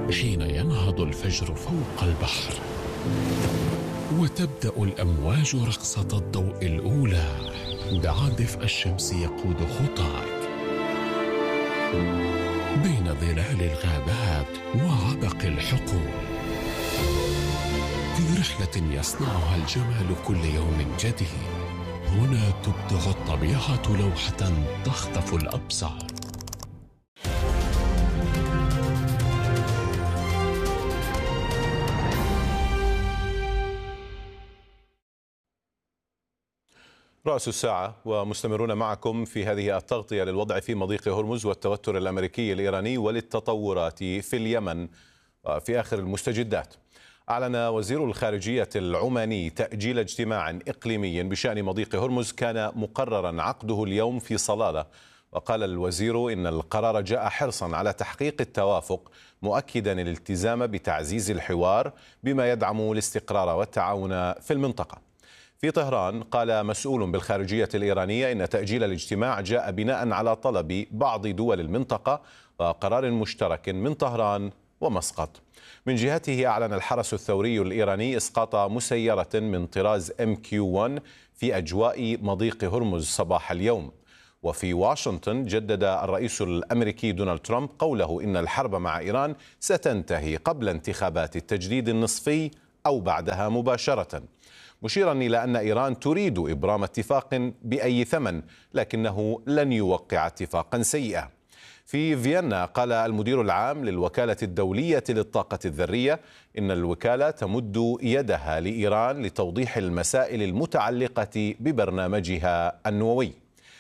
حين ينهض الفجر فوق البحر وتبدأ الأمواج رقصة الضوء الأولى، دعا دفء الشمس يقود خطاك بين ظلال الغابات وعبق الحقول، في رحلة يصنعها الجمال كل يوم جديد. هنا تبدع الطبيعة لوحة تخطف الأبصار. رأس الساعة ومستمرون معكم في هذه التغطية للوضع في مضيق هرمز والتوتر الأمريكي الإيراني وللتطورات في اليمن وفي آخر المستجدات. أعلن وزير الخارجية العماني تأجيل اجتماع إقليمي بشأن مضيق هرمز كان مقررا عقده اليوم في صلالة. وقال الوزير إن القرار جاء حرصا على تحقيق التوافق، مؤكدا الالتزام بتعزيز الحوار بما يدعم الاستقرار والتعاون في المنطقة. في طهران قال مسؤول بالخارجية الإيرانية إن تأجيل الاجتماع جاء بناء على طلب بعض دول المنطقة وقرار مشترك من طهران ومسقط. من جهته أعلن الحرس الثوري الإيراني إسقاط مسيرة من طراز MQ-1 في أجواء مضيق هرمز صباح اليوم. وفي واشنطن جدد الرئيس الأمريكي دونالد ترامب قوله إن الحرب مع إيران ستنتهي قبل انتخابات التجديد النصفي أو بعدها مباشرة، مشيرا إلى أن إيران تريد إبرام اتفاق بأي ثمن لكنه لن يوقع اتفاقا سيئا. في فيينا قال المدير العام للوكالة الدولية للطاقة الذرية إن الوكالة تمد يدها لإيران لتوضيح المسائل المتعلقة ببرنامجها النووي.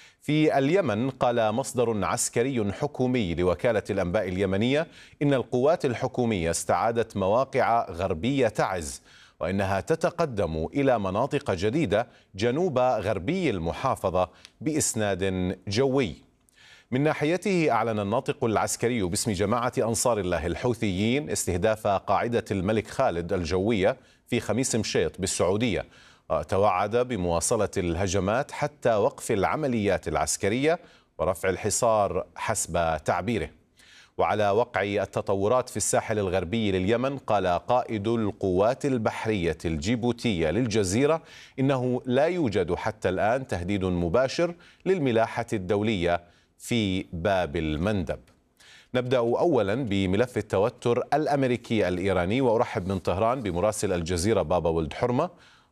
في اليمن قال مصدر عسكري حكومي لوكالة الأنباء اليمنية إن القوات الحكومية استعادت مواقع غربية تعز، وإنها تتقدم إلى مناطق جديدة جنوب غربي المحافظة بإسناد جوي. من ناحيته أعلن الناطق العسكري باسم جماعة أنصار الله الحوثيين استهداف قاعدة الملك خالد الجوية في خميس مشيط بالسعودية، وتوعد بمواصلة الهجمات حتى وقف العمليات العسكرية ورفع الحصار حسب تعبيره. وعلى وقع التطورات في الساحل الغربي لليمن قال قائد القوات البحرية الجيبوتية للجزيرة إنه لا يوجد حتى الآن تهديد مباشر للملاحة الدولية في باب المندب. نبدأ أولا بملف التوتر الأمريكي الإيراني، وأرحب من طهران بمراسل الجزيرة بابا ولد حرمة،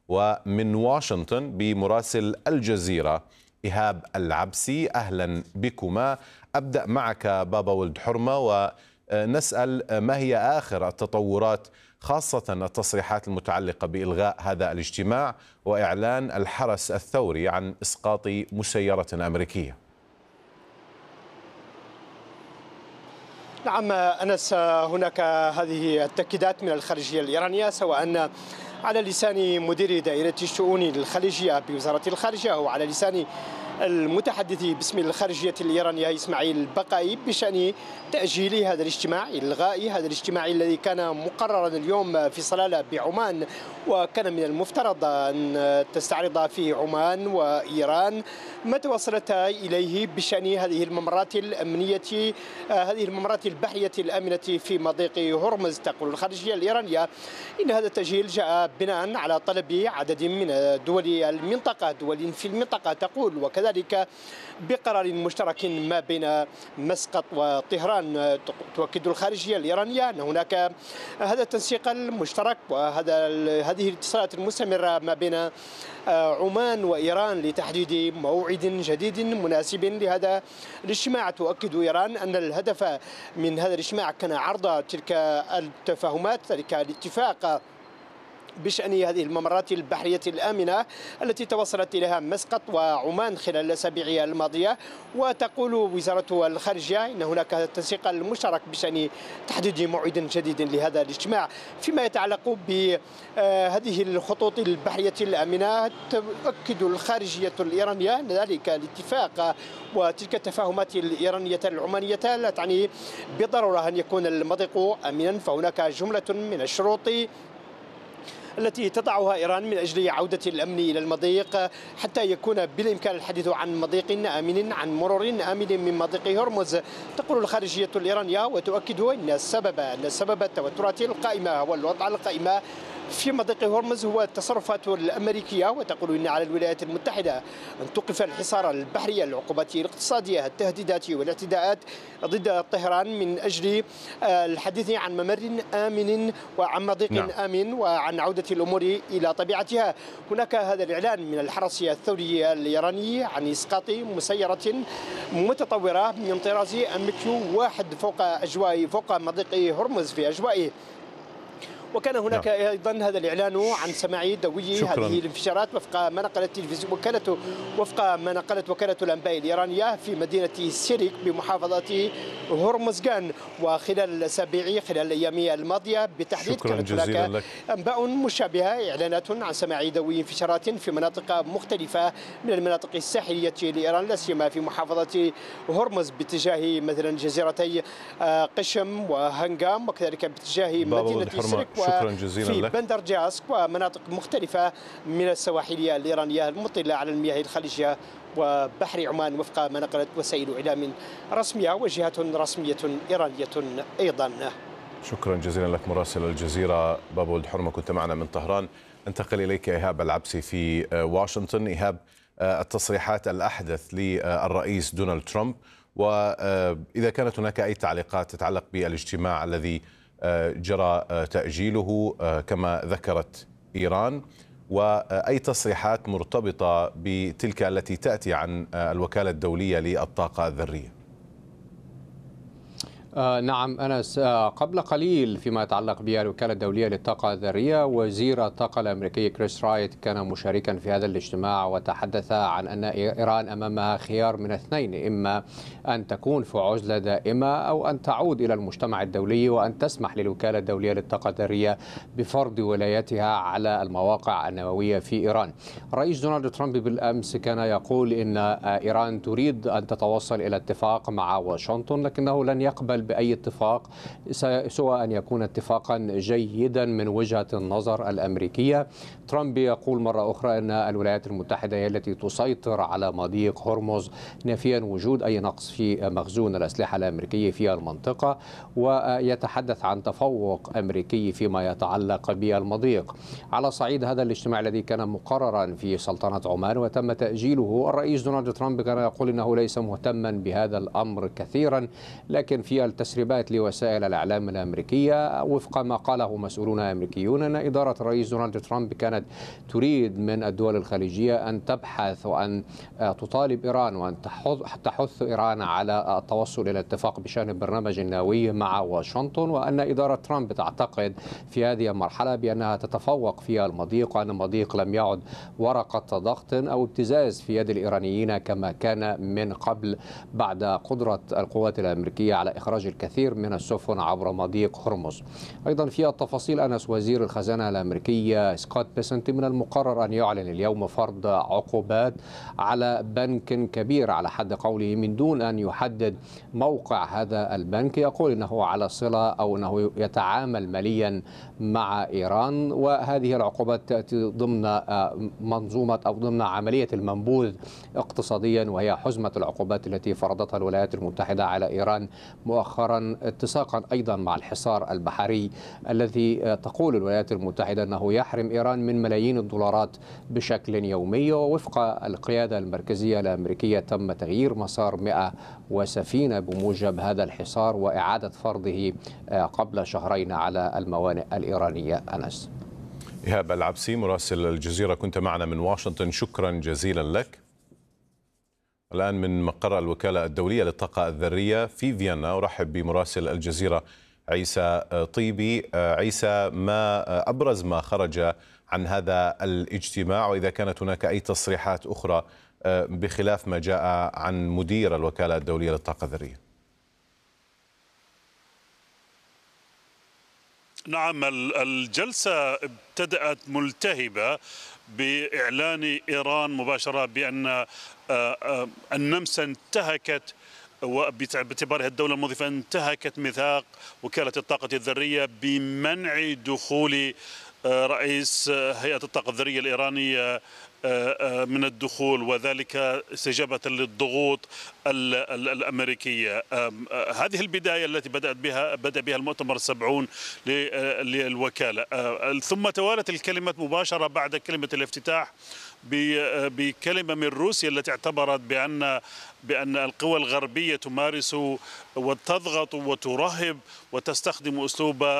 ومن واشنطن بمراسل الجزيرة إيهاب العبسي. أهلا بكما. أبدأ معك بابا ولد حرمة ونسأل ما هي آخر التطورات، خاصة التصريحات المتعلقة بإلغاء هذا الاجتماع وإعلان الحرس الثوري عن إسقاط مسيرة أمريكية. نعم أنس، هناك هذه التأكيدات من الخارجية الإيرانية سواء على لسان مدير دائرة الشؤون الخليجية بوزارة الخارجية أو على لسان المتحدث باسم الخارجية الإيرانية إسماعيل بقائي بشأن تأجيل هذا الاجتماع، إلغاء هذا الاجتماع الذي كان مقررا اليوم في صلالة بعمان، وكان من المفترض أن تستعرض فيه عمان وإيران ما توصلتا إليه بشأن هذه الممرات الأمنية، هذه الممرات البحرية الآمنة في مضيق هرمز. تقول الخارجية الإيرانية إن هذا التأجيل جاء بناء على طلب عدد من دول المنطقة، دول في المنطقة تقول، وكذلك بقرار مشترك ما بين مسقط وطهران. تؤكد الخارجية الإيرانية أن هناك هذا التنسيق المشترك وهذه الاتصالات المستمرة ما بين عمان وإيران لتحديد موعد جديد مناسب لهذا الاجتماع. تؤكد إيران أن الهدف من هذا الاجتماع كان عرض تلك التفاهمات، تلك الاتفاق بشأن هذه الممرات البحرية الآمنة التي توصلت إليها مسقط وعمان خلال الأسابيع الماضية. وتقول وزارة الخارجية إن هناك تنسيق المشترك بشأن تحديد موعد جديد لهذا الاجتماع. فيما يتعلق بهذه الخطوط البحرية الآمنة، تؤكد الخارجية الإيرانية أن ذلك الاتفاق وتلك التفاهمات الإيرانية العمانية لا تعني بالضرورة أن يكون المضيق آمنا، فهناك جملة من الشروط التي تضعها إيران من أجل عودة الأمن إلى المضيق حتى يكون بالإمكان الحديث عن مضيق آمن، عن مرور آمن من مضيق هرمز. تقول الخارجية الإيرانية وتؤكد أن السبب التوترات القائمة والوضع القائمة في مضيق هرمز هو التصرفات الأمريكية، وتقول إن على الولايات المتحدة أن توقف الحصار البحري، العقوبات الاقتصادية، التهديدات والاعتداءات ضد طهران من أجل الحديث عن ممر آمن وعن مضيق آمن وعن عودة الأمور إلى طبيعتها. هناك هذا الإعلان من الحرس الثوري الإيراني عن إسقاط مسيرة متطورة من طراز MQ-1 فوق مضيق هرمز في أجوائه. وكان هناك ايضا هذا الاعلان عن سماع دوي هذه الانفجارات وفق ما نقلت وكاله الانباء الايرانيه في مدينه سيريك بمحافظه هرمزغان. وخلال الايام الماضيه بالتحديد كانت هناك انباء مشابهه، اعلانات عن سماع دوي انفجارات في مناطق مختلفه من المناطق الساحليه لايران، لا سيما في محافظه هرمز باتجاه مثلا جزيرتي قشم وهنغام، وكذلك باتجاه مدينه سيريك شكرا جزيلا في لك. بندر جاسك ومناطق مختلفة من السواحل الإيرانية المطلة على المياه الخليجية وبحر عمان وفق ما نقلت وسائل إعلام رسمية وجهات رسمية إيرانية أيضا. شكرا جزيلا لك مراسل الجزيرة باب ولد حرمة، كنت معنا من طهران. انتقل إليك إيهاب العبسي في واشنطن. إيهاب، التصريحات الأحدث للرئيس دونالد ترامب، وإذا كانت هناك أي تعليقات تتعلق بالاجتماع الذي جرى تأجيله كما ذكرت إيران، وأي تصريحات مرتبطة بتلك التي تأتي عن الوكالة الدولية للطاقة الذرية. نعم أنس، قبل قليل فيما يتعلق بالوكالة الدولية للطاقة الذرية، وزير الطاقة الأمريكي كريس رايت كان مشاركا في هذا الاجتماع، وتحدث عن أن إيران أمامها خيار من اثنين: إما أن تكون في عزلة دائمة أو أن تعود إلى المجتمع الدولي وأن تسمح للوكالة الدولية للطاقة الذرية بفرض ولايتها على المواقع النووية في إيران. الرئيس دونالد ترامب بالأمس كان يقول إن إيران تريد أن تتوصل إلى اتفاق مع واشنطن، لكنه لن يقبل بأي اتفاق سوى أن يكون اتفاقا جيدا من وجهة النظر الأمريكية. ترامب يقول مرة أخرى أن الولايات المتحدة هي التي تسيطر على مضيق هرمز، نافيا وجود أي نقص في مخزون الأسلحة الأمريكية في المنطقة، ويتحدث عن تفوق أمريكي فيما يتعلق بالمضيق. على صعيد هذا الاجتماع الذي كان مقررا في سلطنة عمان وتم تأجيله، الرئيس دونالد ترامب كان يقول إنه ليس مهتما بهذا الأمر كثيرا، لكن في التسريبات لوسائل الإعلام الأمريكية وفق ما قاله مسؤولون أمريكيون أن إدارة الرئيس دونالد ترامب كانت تريد من الدول الخليجية أن تبحث وأن تطالب إيران وأن تحث إيران على التوصل إلى اتفاق بشأن البرنامج النووي مع واشنطن، وأن إدارة ترامب تعتقد في هذه المرحلة بأنها تتفوق في المضيق، وأن المضيق لم يعد ورقة ضغط أو ابتزاز في يد الإيرانيين كما كان من قبل بعد قدرة القوات الأمريكية على إخراج الكثير من السفن عبر مضيق هرمز. أيضا في التفاصيل أنس، وزير الخزانة الأمريكي سكوت بيسنت من المقرر أن يعلن اليوم فرض عقوبات على بنك كبير على حد قوله من دون أن يحدد موقع هذا البنك. يقول إنه على صلة أو أنه يتعامل ماليا مع إيران، وهذه العقوبات تأتي ضمن منظومة أو ضمن عملية المنبوذ اقتصاديا، وهي حزمة العقوبات التي فرضتها الولايات المتحدة على إيران مؤخرا، اتساقا أيضا مع الحصار البحري الذي تقول الولايات المتحدة أنه يحرم إيران من ملايين الدولارات بشكل يومي. ووفق القيادة المركزية الأمريكية تم تغيير مسار 100 سفينة بموجب هذا الحصار وإعادة فرضه قبل شهرين على الموانئ الإيرانية. أنس. إيهاب العبسي مراسل الجزيرة كنت معنا من واشنطن، شكرا جزيلا لك. الآن من مقر الوكالة الدولية للطاقة الذرية في فيينا أرحب بمراسل الجزيرة عيسى طيبي. عيسى، ما أبرز ما خرج عن هذا الاجتماع، وإذا كانت هناك أي تصريحات أخرى بخلاف ما جاء عن مدير الوكالة الدولية للطاقة الذرية؟ نعم، الجلسة ابتدأت ملتهبة بإعلان إيران مباشرة بأن النمسا انتهكت، وباعتبارها الدولة المضيفة انتهكت ميثاق وكالة الطاقة الذرية بمنع دخول رئيس هيئة الطاقة الذرية الإيرانية من الدخول، وذلك استجابة للضغوط الأمريكية. هذه البداية التي بدأ بها المؤتمر السبعون للوكالة، ثم توالت الكلمات مباشرة بعد كلمة الافتتاح بكلمة من روسيا التي اعتبرت بأن القوى الغربية تمارس وتضغط وترهب وتستخدم أسلوب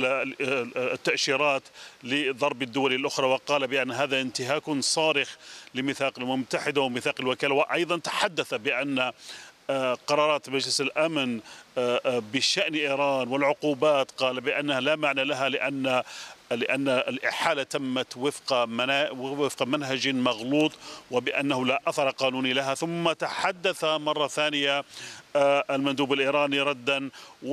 التأشيرات لضرب الدول الأخرى، وقال بأن هذا انتهاك صارخ لميثاق الأمم المتحدة وميثاق الوكالة. وأيضا تحدث بأن قرارات مجلس الأمن بشأن إيران والعقوبات قال بأنها لا معنى لها لأن الإحالة تمت وفق منهج مغلوط وبأنه لا أثر قانوني لها. ثم تحدث مرة ثانية المندوب الإيراني ردا،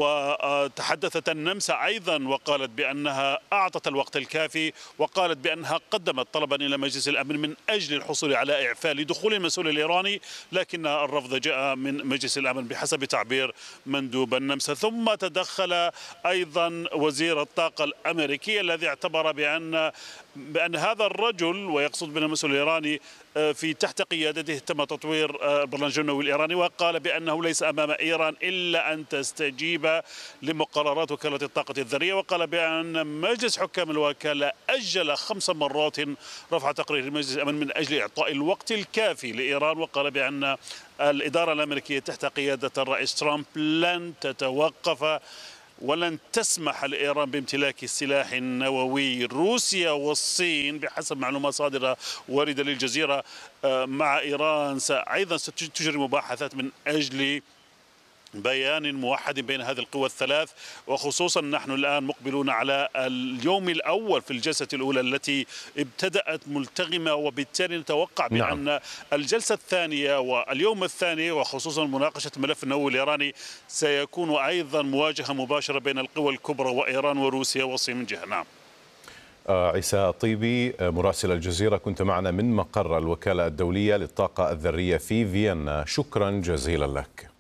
وتحدثت النمسا أيضا وقالت بأنها أعطت الوقت الكافي، وقالت بأنها قدمت طلبا إلى مجلس الأمن من أجل الحصول على إعفاء لدخول المسؤول الإيراني، لكن الرفض جاء من مجلس الأمن بحسب تعبير مندوب النمسا. ثم تدخل أيضا وزير الطاقة الأمريكي الذي اعتبر بأن هذا الرجل، ويقصد بأن المسؤول الإيراني في تحت قيادته تم تطوير البرنامج النووي الإيراني، وقال بأنه ليس أمام إيران إلا أن تستجيب لمقررات وكالة الطاقة الذرية، وقال بأن مجلس حكام الوكالة أجل 5 مرات رفع تقرير مجلس الأمن من أجل إعطاء الوقت الكافي لإيران، وقال بأن الإدارة الأمريكية تحت قيادة الرئيس ترامب لن تتوقف ولن تسمح لإيران بامتلاك السلاح النووي. روسيا والصين بحسب معلومات صادرة واردة للجزيرة مع إيران أيضا ستجري مباحثات من أجل بيان موحد بين هذه القوى الثلاث، وخصوصا نحن الآن مقبلون على اليوم الأول في الجلسة الأولى التي ابتدأت ملتغمة، وبالتالي نتوقع بأن الجلسة الثانية واليوم الثاني وخصوصا مناقشة الملف النووي الإيراني سيكون أيضا مواجهة مباشرة بين القوى الكبرى وإيران وروسيا والصين من جهة. نعم. عيسى طيبي مراسل الجزيرة، كنت معنا من مقر الوكالة الدولية للطاقة الذرية في فيينا، شكرا جزيلا لك.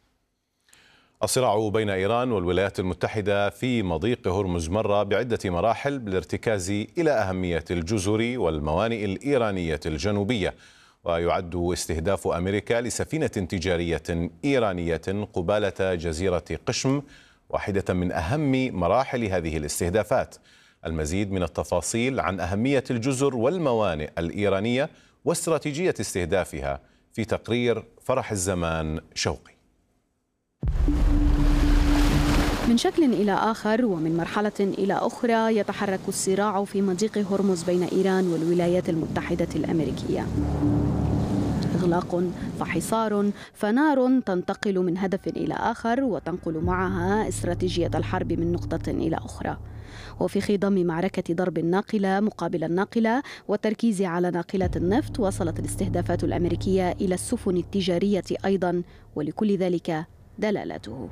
الصراع بين إيران والولايات المتحدة في مضيق هرمز مر بعدة مراحل بالارتكاز إلى أهمية الجزر والموانئ الإيرانية الجنوبية، ويعد استهداف أمريكا لسفينة تجارية إيرانية قبالة جزيرة قشم واحدة من أهم مراحل هذه الاستهدافات. المزيد من التفاصيل عن أهمية الجزر والموانئ الإيرانية واستراتيجية استهدافها في تقرير فرح الزمان شوقي. من شكل إلى آخر ومن مرحلة إلى أخرى يتحرك الصراع في مضيق هرمز بين إيران والولايات المتحدة الأمريكية. إغلاق فحصار فنار تنتقل من هدف إلى آخر وتنقل معها استراتيجية الحرب من نقطة إلى أخرى. وفي خضم معركة ضرب الناقلة مقابل الناقلة والتركيز على ناقلة النفط، وصلت الاستهدافات الأمريكية إلى السفن التجارية أيضا، ولكل ذلك دلالته.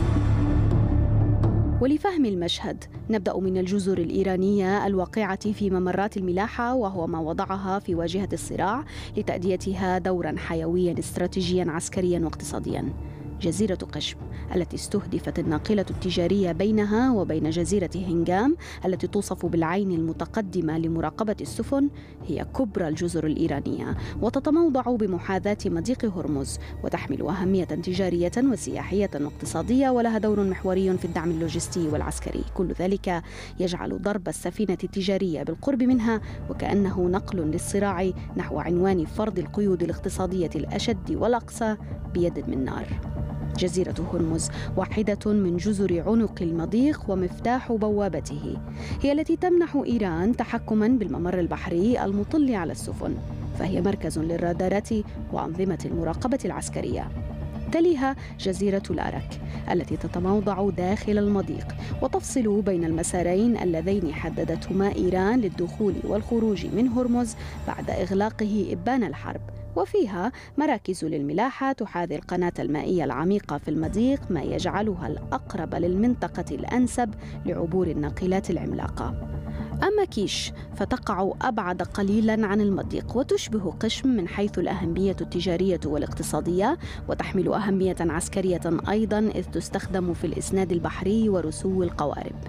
ولفهم المشهد نبدأ من الجزر الإيرانية الواقعة في ممرات الملاحة، وهو ما وضعها في واجهة الصراع لتأديتها دورا حيويا استراتيجيا عسكريا واقتصاديا. جزيرة قشم التي استهدفت الناقلة التجارية بينها وبين جزيرة هنغام التي توصف بالعين المتقدمة لمراقبة السفن هي كبرى الجزر الإيرانية، وتتموضع بمحاذاة مضيق هرمز، وتحمل أهمية تجارية وسياحية واقتصادية، ولها دور محوري في الدعم اللوجستي والعسكري. كل ذلك يجعل ضرب السفينة التجارية بالقرب منها وكأنه نقل للصراع نحو عنوان فرض القيود الاقتصادية الأشد والأقصى بيد من نار. جزيرة هرمز واحدة من جزر عنق المضيق ومفتاح بوابته، هي التي تمنح إيران تحكماً بالممر البحري المطل على السفن، فهي مركز للرادارات وأنظمة المراقبة العسكرية. تليها جزيرة الأرك التي تتموضع داخل المضيق وتفصل بين المسارين اللذين حددتهما إيران للدخول والخروج من هرمز بعد إغلاقه إبان الحرب، وفيها مراكز للملاحة تحاذي القناة المائية العميقة في المضيق، ما يجعلها الأقرب للمنطقة الأنسب لعبور الناقلات العملاقة. أما كيش فتقع أبعد قليلاً عن المضيق وتشبه قشم من حيث الأهمية التجارية والاقتصادية، وتحمل أهمية عسكرية أيضاً إذ تستخدم في الإسناد البحري ورسو القوارب.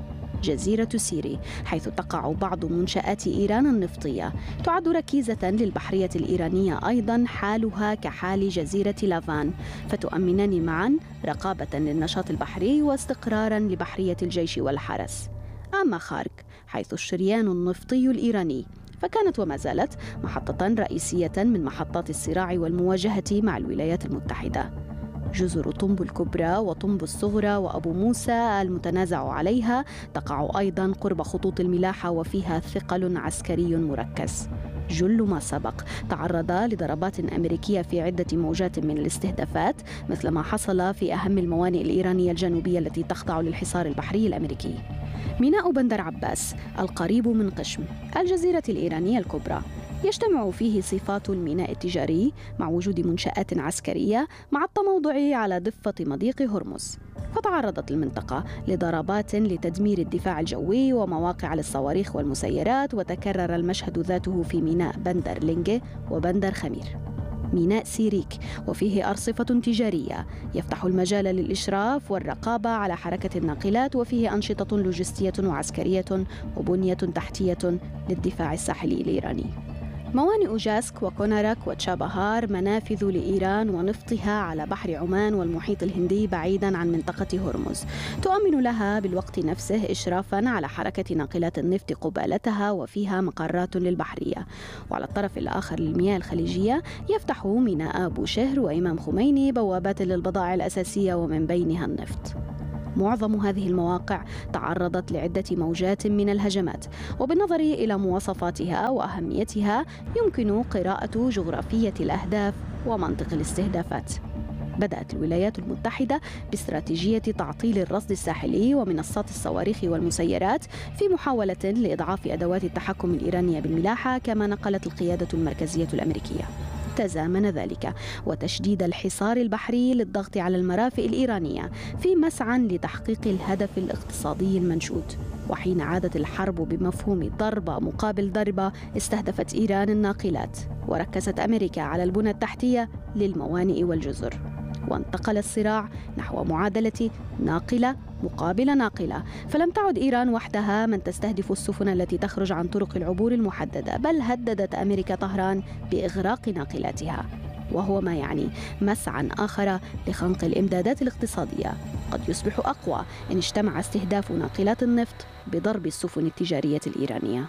جزيرة سيري، حيث تقع بعض منشآت إيران النفطية. تعد ركيزة للبحرية الإيرانية أيضا حالها كحال جزيرة لافان، فتؤمنان معا رقابة للنشاط البحري واستقرارا لبحرية الجيش والحرس. أما خارك حيث الشريان النفطي الإيراني، فكانت وما زالت محطة رئيسية من محطات الصراع والمواجهة مع الولايات المتحدة. جزر طنب الكبرى وطنب الصغرى وأبو موسى المتنازع عليها تقع أيضا قرب خطوط الملاحة، وفيها ثقل عسكري مركز. جل ما سبق تعرض لضربات أمريكية في عدة موجات من الاستهدافات، مثل ما حصل في أهم الموانئ الإيرانية الجنوبية التي تخضع للحصار البحري الأمريكي. ميناء بندر عباس القريب من قشم الجزيرة الإيرانية الكبرى يجتمع فيه صفات الميناء التجاري مع وجود منشآت عسكرية مع التموضع على ضفة مضيق هرمز. فتعرضت المنطقة لضربات لتدمير الدفاع الجوي ومواقع للصواريخ والمسيرات، وتكرر المشهد ذاته في ميناء بندر لينجي وبندر خمير. ميناء سيريك وفيه أرصفة تجارية يفتح المجال للإشراف والرقابة على حركة الناقلات، وفيه أنشطة لوجستية وعسكرية وبنية تحتية للدفاع الساحلي الإيراني. موانئ جاسك وكونارك وتشابهار منافذ لإيران ونفطها على بحر عمان والمحيط الهندي بعيداً عن منطقة هرمز، تؤمن لها بالوقت نفسه إشرافاً على حركة ناقلات النفط قبالتها، وفيها مقرات للبحرية. وعلى الطرف الآخر للمياه الخليجية يفتح ميناء بوشهر وإمام خميني بوابات للبضائع الأساسية ومن بينها النفط. معظم هذه المواقع تعرضت لعدة موجات من الهجمات، وبالنظر إلى مواصفاتها وأهميتها يمكن قراءة جغرافية الأهداف ومنطق الاستهدافات. بدأت الولايات المتحدة باستراتيجية تعطيل الرصد الساحلي ومنصات الصواريخ والمسيرات في محاولة لإضعاف أدوات التحكم الإيرانية بالملاحة، كما نقلت القيادة المركزية الأمريكية. تزامن ذلك وتشديد الحصار البحري للضغط على المرافئ الإيرانية في مسعى لتحقيق الهدف الاقتصادي المنشود. وحين عادت الحرب بمفهوم ضربة مقابل ضربة، استهدفت إيران الناقلات، وركزت أمريكا على البنى التحتية للموانئ والجزر. وانتقل الصراع نحو معادلة ناقلة مقابل ناقلة، فلم تعد إيران وحدها من تستهدف السفن التي تخرج عن طرق العبور المحددة، بل هددت أمريكا طهران بإغراق ناقلاتها، وهو ما يعني مسعى آخر لخنق الإمدادات الاقتصادية قد يصبح أقوى إن اجتمع استهداف ناقلات النفط بضرب السفن التجارية الإيرانية.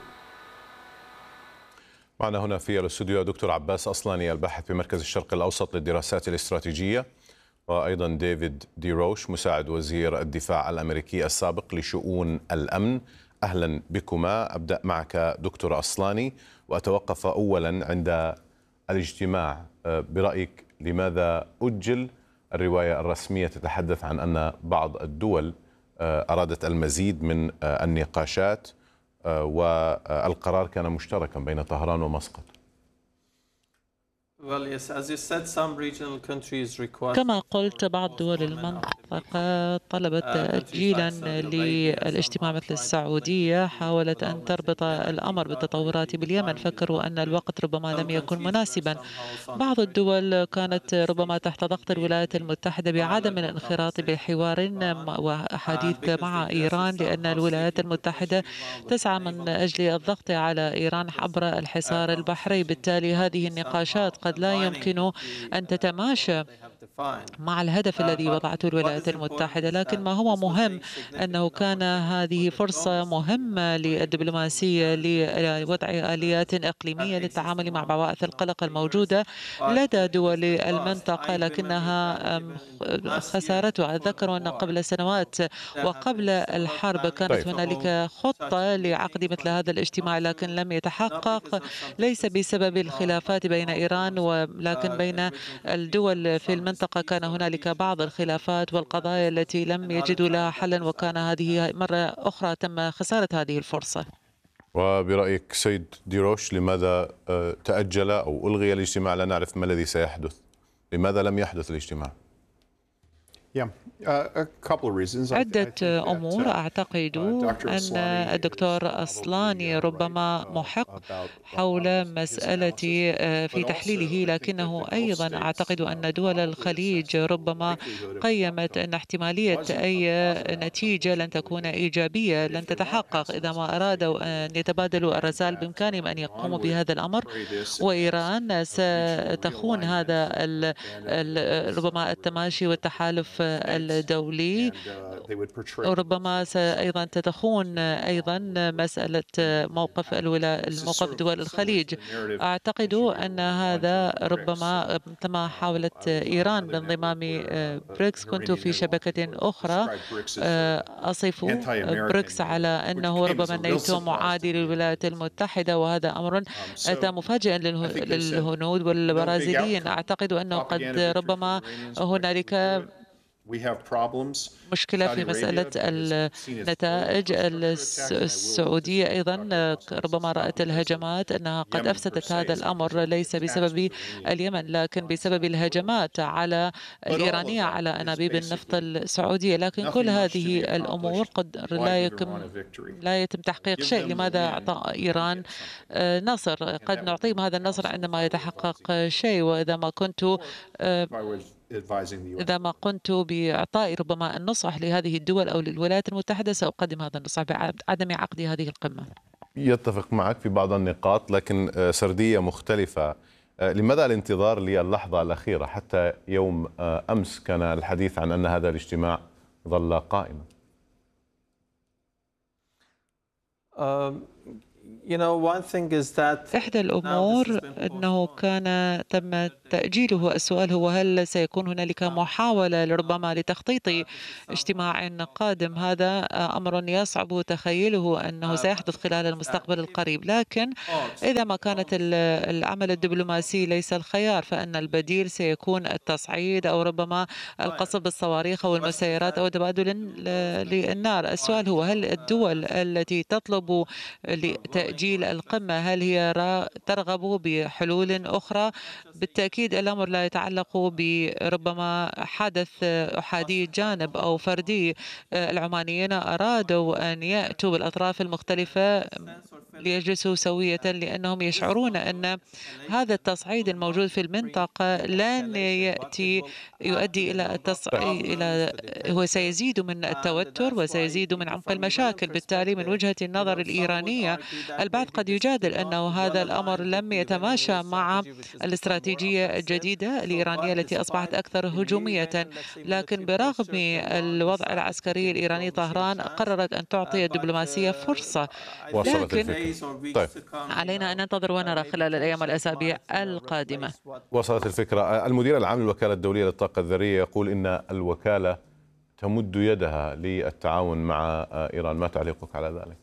معنا هنا في الاستوديو دكتور عباس أصلاني الباحث بمركز الشرق الأوسط للدراسات الاستراتيجية، وأيضا ديفيد دي روش مساعد وزير الدفاع الأمريكي السابق لشؤون الأمن. أهلا بكما. أبدأ معك دكتور أصلاني وأتوقف أولا عند الاجتماع. برأيك لماذا أجل؟ الرواية الرسمية تتحدث عن أن بعض الدول أرادت المزيد من النقاشات، والقرار كان مشتركا بين طهران ومسقط. كما قلت، بعض دول المنطقة طلبت تأجيلا للاجتماع، مثل السعودية حاولت أن تربط الأمر بالتطورات باليمن، فكروا أن الوقت ربما لم يكن مناسبا. بعض الدول كانت ربما تحت ضغط الولايات المتحدة بعدم الانخراط بحوار وحديث مع إيران، لأن الولايات المتحدة تسعى من أجل الضغط على إيران عبر الحصار البحري. بالتالي هذه النقاشات قد لا يمكن أن تتماشى مع الهدف الذي وضعته الولايات المتحدة، لكن ما هو مهم أنه كان هذه فرصة مهمة للدبلوماسية لوضع آليات إقليمية للتعامل مع بواعث القلق الموجودة لدى دول المنطقة، لكنها خسارتها. أتذكر أن قبل سنوات وقبل الحرب كانت هنالك خطة لعقد مثل هذا الاجتماع، لكن لم يتحقق، ليس بسبب الخلافات بين إيران ولكن بين الدول في المنطقة كان هنالك بعض الخلافات والقضايا التي لم يجدوا لها حلا، وكان هذه مرة أخرى تم خسارة هذه الفرصة. وبرأيك سيد ديروش، لماذا تأجل أو ألغي الاجتماع؟ لا نعرف ما الذي سيحدث. لماذا لم يحدث الاجتماع؟ عدة أمور. أعتقد أن الدكتور أصلاني ربما محق حول مسألة في تحليله، لكنه أيضا أعتقد أن دول الخليج ربما قيمت أن احتمالية أي نتيجة لن تكون إيجابية لن تتحقق. إذا ما أرادوا أن يتبادلوا الرسائل بإمكانهم أن يقوموا بهذا الأمر، وإيران ستخون هذا ربما التماشي والتحالف الدولي، وربما أيضا تتخون أيضا مسألة الموقف دول الخليج. أعتقد أن هذا ربما مثلما حاولت إيران بانضمام بريكس. كنت في شبكة أخرى أصف بريكس على أنه ربما الناتو معادي للولايات المتحدة، وهذا أمر أتى مفاجئا للهنود والبرازيليين. أعتقد أنه قد ربما هنالك مشكلة في مسألة النتائج. السعودية أيضا ربما رأت الهجمات أنها قد أفسدت هذا الأمر، ليس بسبب اليمن لكن بسبب الهجمات على الإيرانية على أنابيب النفط السعودية. لكن كل هذه الأمور قد لا يتم تحقيق شيء. لماذا أعطى إيران نصر؟ قد نعطيهم هذا النصر عندما يتحقق شيء. وإذا ما قمت بإعطاء ربما النصح لهذه الدول أو للولايات المتحدة سأقدم هذا النصح بعدم عقد هذه القمة. يتفق معك في بعض النقاط، لكن سردية مختلفة. لماذا الانتظار للحظة الأخيرة؟ حتى يوم أمس كان الحديث عن أن هذا الاجتماع ظل قائما. إحدى الأمور أنه تم تأجيله. السؤال هو هل سيكون هنالك محاولة ربما لتخطيط اجتماع قادم؟ هذا أمر يصعب تخيله أنه سيحدث خلال المستقبل القريب. لكن إذا ما كانت العمل الدبلوماسي ليس الخيار، فإن البديل سيكون التصعيد أو ربما القصف بالصواريخ أو المسيرات أو تبادل للنار. السؤال هو هل الدول التي تطلب تأجيل القمة هل هي ترغب بحلول أخرى؟ بالتأكيد الأمر لا يتعلق بربما حدث أحادي جانب أو فردي. العمانيين أرادوا أن يأتوا بالأطراف المختلفة ليجلسوا سوية، لأنهم يشعرون أن هذا التصعيد الموجود في المنطقة لن يؤدي إلى التصعيد، هو سيزيد من التوتر وسيزيد من عمق المشاكل. بالتالي من وجهة النظر الإيرانية البعض قد يجادل أنه هذا الأمر لم يتماشى مع الاستراتيجية الجديدة الإيرانية التي أصبحت أكثر هجومية. لكن برغم الوضع العسكري الإيراني، طهران قررت أن تعطي الدبلوماسية فرصة. لكن طيب، علينا أن ننتظر ونرى خلال الأيام والأسابيع القادمة. وصلت الفكرة. المدير العام للوكالة الدولية للطاقة الذرية يقول إن الوكالة تمد يدها للتعاون مع إيران. ما تعليقك على ذلك؟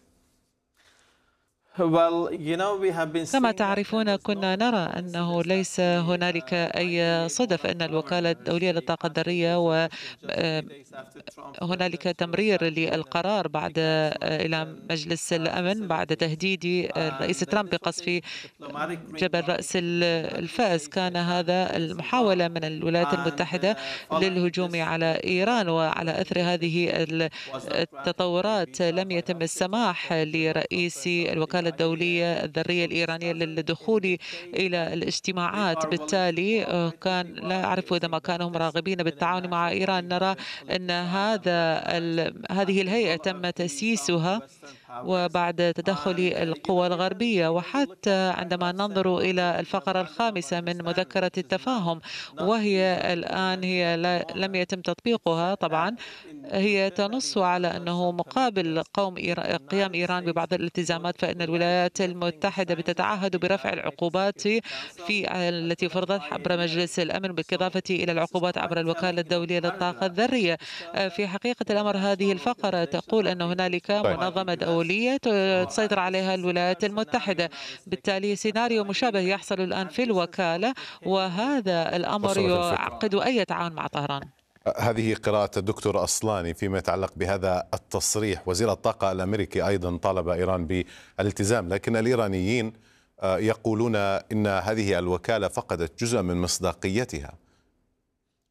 كما تعرفون كنا نرى أنه ليس هنالك أي صدف أن الوكالة الدولية للطاقة الذرية وهنالك تمرير للقرار بعد إلى مجلس الأمن بعد تهديد الرئيس ترامب بقصف جبل رأس الفأس. كان هذا المحاولة من الولايات المتحدة للهجوم على إيران. وعلى أثر هذه التطورات لم يتم السماح لرئيس الوكالة الدولية الذرية الإيرانية للدخول إلى الاجتماعات. بالتالي لا أعرف إذا ما كانوا راغبين بالتعاون مع إيران. نرى أن هذه الهيئة تم تأسيسها وبعد تدخل القوى الغربية. وحتى عندما ننظر إلى الفقرة الخامسة من مذكرة التفاهم، وهي الآن لم يتم تطبيقها طبعا، هي تنص على أنه مقابل قيام إيران ببعض الالتزامات، فإن الولايات المتحدة بتتعهد برفع العقوبات التي فرضت عبر مجلس الأمن، بالإضافة إلى العقوبات عبر الوكالة الدولية للطاقة الذرية. في حقيقة الأمر هذه الفقرة تقول أن هنالك منظمة دولية تسيطر عليها الولايات المتحدة. بالتالي سيناريو مشابه يحصل الآن في الوكالة، وهذا الأمر يعقد أي تعاون مع طهران. هذه قراءة الدكتور أصلاني فيما يتعلق بهذا التصريح. وزير الطاقة الأمريكي أيضا طالب إيران بالالتزام، لكن الإيرانيين يقولون إن هذه الوكالة فقدت جزء من مصداقيتها.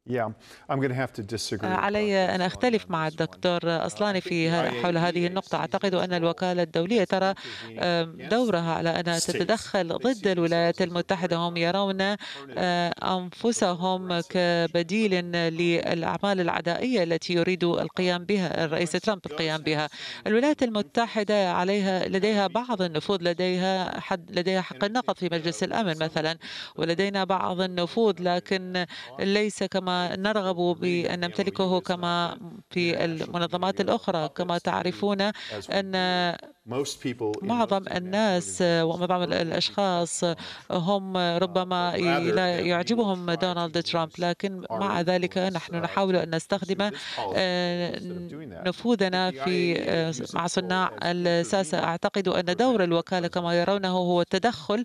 علي أن أختلف مع الدكتور أصلاني في حول هذه النقطة. أعتقد أن الوكالة الدولية ترى دورها على أن تتدخل ضد الولايات المتحدة. هم يرون أنفسهم كبديل للأعمال العدائية التي يريد القيام بها الرئيس ترامب القيام بها. الولايات المتحدة لديها بعض النفوذ، لديها حق النقد في مجلس الأمن مثلا، ولدينا بعض النفوذ، لكن ليس كما نرغب بأن نمتلكه كما في المنظمات الأخرى. كما تعرفون أن معظم الناس ومعظم الأشخاص هم ربما لا يعجبهم دونالد ترامب، لكن مع ذلك نحن نحاول أن نستخدم نفوذنا مع صناع الساسة. أعتقد أن دور الوكالة كما يرونه هو التدخل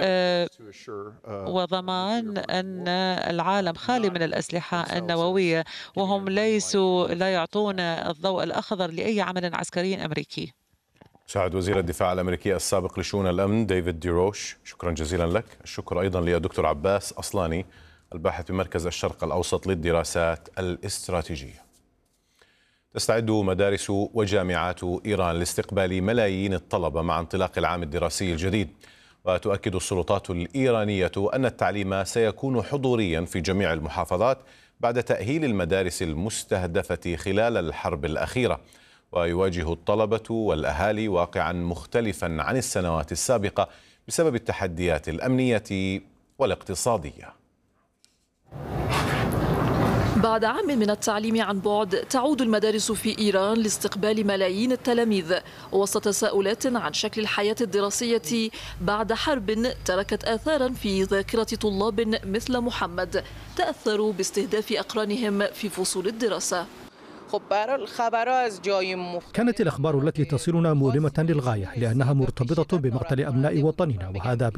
وضمان أن العالم خالي من الأسلحة النووية، وهم لا يعطون الضوء الأخضر لأي عمل عسكري أمريكي. مساعد وزير الدفاع الأمريكي السابق لشؤون الأمن ديفيد ديروش، شكرا جزيلا لك. الشكر أيضا للدكتور عباس أصلاني الباحث بمركز الشرق الأوسط للدراسات الاستراتيجية. تستعد مدارس وجامعات إيران لاستقبال ملايين الطلبة مع انطلاق العام الدراسي الجديد، وتؤكد السلطات الإيرانية أن التعليم سيكون حضوريا في جميع المحافظات بعد تأهيل المدارس المستهدفة خلال الحرب الأخيرة. ويواجه الطلبة والأهالي واقعا مختلفا عن السنوات السابقة بسبب التحديات الأمنية والاقتصادية. بعد عام من التعليم عن بعد تعود المدارس في إيران لاستقبال ملايين التلاميذ وسط تساؤلات عن شكل الحياة الدراسية بعد حرب تركت آثارا في ذاكرة طلاب مثل محمد تأثروا باستهداف أقرانهم في فصول الدراسة. كانت الأخبار التي تصلنا مؤلمة للغاية لأنها مرتبطة بمقتل أبناء وطننا، وهذا